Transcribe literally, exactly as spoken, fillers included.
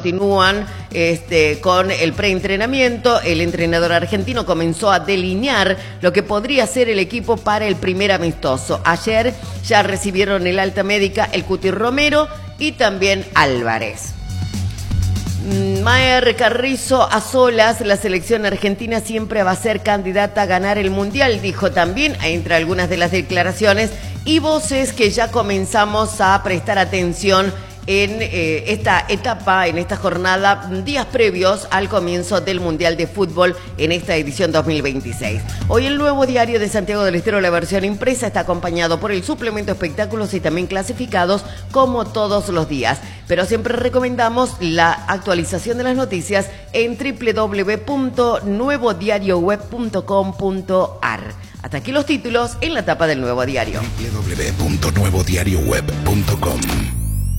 continúan este, con el preentrenamiento. El entrenador argentino comenzó a delinear lo que podría ser el equipo para el primer amistoso. Ayer ya recibieron el alta médica el Cuti Romero y también Álvarez. Maher Carrizo a solas, la selección argentina siempre va a ser candidata a ganar el Mundial, dijo también, entre algunas de las declaraciones y voces que ya comenzamos a prestar atención en eh, esta etapa, en esta jornada, días previos al comienzo del Mundial de Fútbol en esta edición dos mil veintiséis. Hoy el Nuevo Diario de Santiago del Estero, la versión impresa, está acompañado por el suplemento espectáculos y también clasificados como todos los días. Pero siempre recomendamos la actualización de las noticias en doble u doble u doble u punto nuevo diario web punto com punto a r. Hasta aquí los títulos en la tapa del Nuevo Diario. doble u doble u doble u punto nuevo diario web punto com